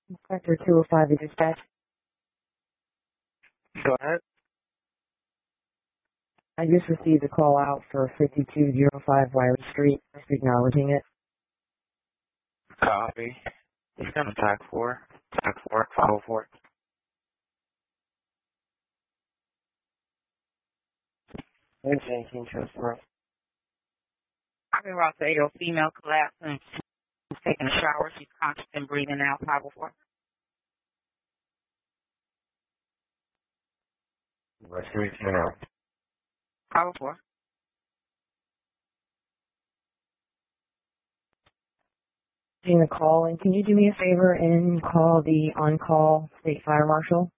Sector 205 to dispatch. Go ahead. I just received a call out for 5205 Wiley Street. Just acknowledging it. Copy. He's going to tag 4. Tag 4, 504. There's 18 shows for us. I've been brought to a female collapsing. She's taking a shower. She's conscious and breathing out. 504. Let's reach now. 504. Seeing the call, and can you do me a favor and call the on-call state fire marshal?